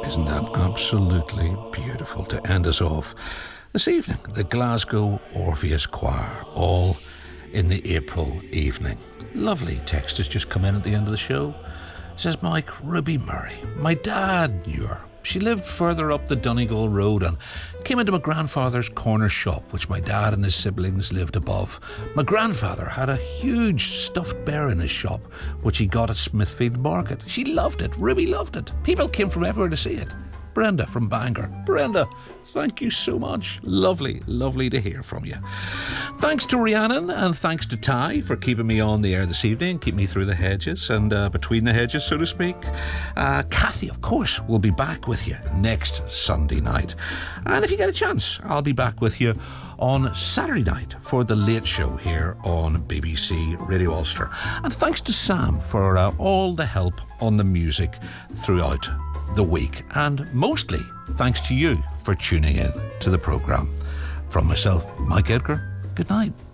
Isn't that absolutely beautiful to end us off this evening? The Glasgow Orpheus Choir, all in the April evening. Lovely text has just come in at the end of the show. Says Mike, Ruby Murray, my dad knew her. She lived further up the Donegal Road and came into my grandfather's corner shop, which my dad and his siblings lived above. My grandfather had a huge stuffed bear in his shop, which he got at Smithfield Market. She loved it. Ruby loved it. People came from everywhere to see it. Brenda from Bangor. Brenda, thank you so much. Lovely, lovely to hear from you. Thanks to Rhiannon and thanks to Ty for keeping me on the air this evening, keep me through the hedges and between the hedges, so to speak. Kathy, of course, will be back with you next Sunday night. And if you get a chance, I'll be back with you on Saturday night for The Late Show here on BBC Radio Ulster. And thanks to Sam for all the help on the music throughout the week. And mostly thanks to you for tuning in to the programme. From myself, Mike Edgar, good night.